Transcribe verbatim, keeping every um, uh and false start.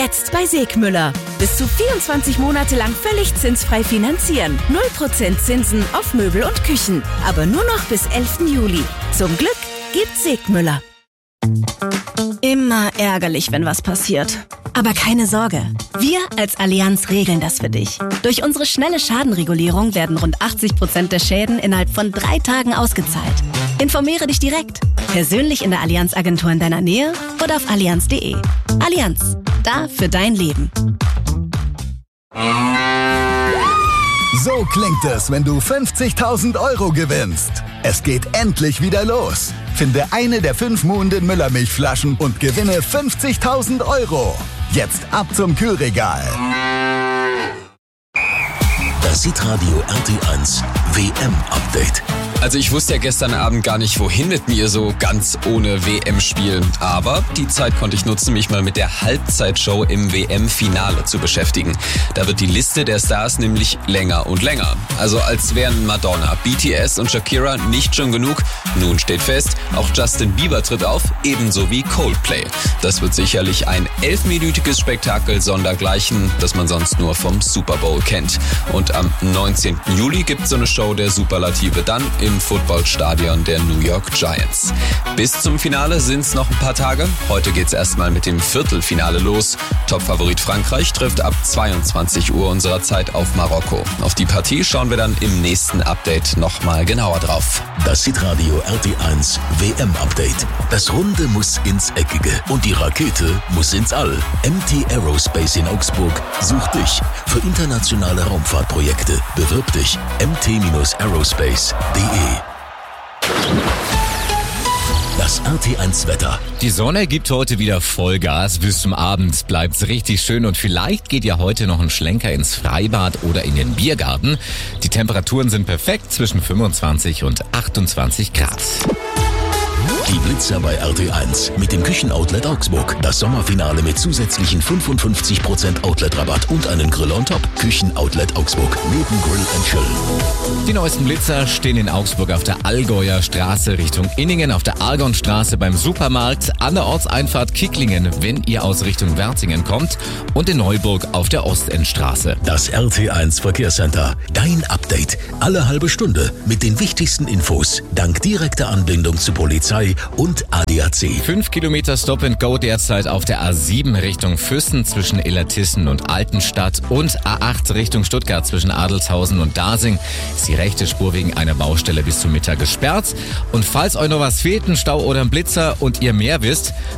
Jetzt bei Segmüller. Bis zu vierundzwanzig Monate lang völlig zinsfrei finanzieren. null Prozent Zinsen auf Möbel und Küchen. Aber nur noch bis elften Juli. Zum Glück gibt's Segmüller. Immer ärgerlich, wenn was passiert. Aber keine Sorge. Wir als Allianz regeln das für dich. Durch unsere schnelle Schadenregulierung werden rund achtzig Prozent der Schäden innerhalb von drei Tagen ausgezahlt. Informiere dich direkt. Persönlich in der Allianz-Agentur in deiner Nähe oder auf allianz punkt de. Allianz. Da für dein Leben. So klingt es, wenn du fünfzigtausend Euro gewinnst. Es geht endlich wieder los. Finde eine der fünf Muhnden Müllermilchflaschen und gewinne fünfzigtausend Euro. Jetzt ab zum Kühlregal. Das Hitradio R T eins W M-Update. Also ich wusste ja gestern Abend gar nicht, wohin mit mir so ganz ohne W M-Spiel. Aber die Zeit konnte ich nutzen, mich mal mit der Halbzeitshow im W M-Finale zu beschäftigen. Da wird die Liste der Stars nämlich länger und länger. Also als wären Madonna, B T S und Shakira nicht schon genug. Nun steht fest, auch Justin Bieber tritt auf, ebenso wie Coldplay. Das wird sicherlich ein elfminütiges Spektakel sondergleichen, das man sonst nur vom Super Bowl kennt. Und am neunzehnten Juli gibt's so eine Show der Superlative dann im Footballstadion der New York Giants. Bis zum Finale sind's noch ein paar Tage. Heute geht's erstmal mit dem Viertelfinale los. Topfavorit Frankreich trifft ab zweiundzwanzig Uhr unserer Zeit auf Marokko. Auf die Partie schauen wir dann im nächsten Update nochmal genauer drauf. Das Hitradio R T eins W M-Update. Das Runde muss ins Eckige und die Rakete muss ins All. M T Aerospace in Augsburg sucht dich für internationale Raumfahrtprojekte. Bewirb dich m t aerospace punkt de. Das R T eins Wetter. Die Sonne gibt heute wieder Vollgas. Bis zum Abend bleibt's richtig schön und vielleicht geht ja heute noch ein Schlenker ins Freibad oder in den Biergarten. Die Temperaturen sind perfekt zwischen fünfundzwanzig und achtundzwanzig Grad. Die Blitzer bei R T eins mit dem Küchenoutlet Augsburg. Das Sommerfinale mit zusätzlichen fünfundfünfzig Prozent Outlet-Rabatt und einen Grill on top. Küchenoutlet Augsburg neben Grill and Chill. Die neuesten Blitzer stehen in Augsburg auf der Allgäuer Straße Richtung Inningen, auf der Argonstraße beim Supermarkt, an der Ortseinfahrt Kicklingen, wenn ihr aus Richtung Wertingen kommt, und in Neuburg auf der Ostendstraße. Das R T eins Verkehrscenter. Dein Update. Alle halbe Stunde mit den wichtigsten Infos. Dank direkter Anbindung zu Polizei und A D A C. Fünf Kilometer Stop and Go derzeit auf der A sieben Richtung Füssen zwischen Illertissen und Altenstadt und A acht Richtung Stuttgart zwischen Adelshausen und Dasing. Ist die rechte Spur wegen einer Baustelle bis zum Mittag gesperrt. Und falls euch noch was fehlt, ein Stau oder ein Blitzer und ihr mehr wisst,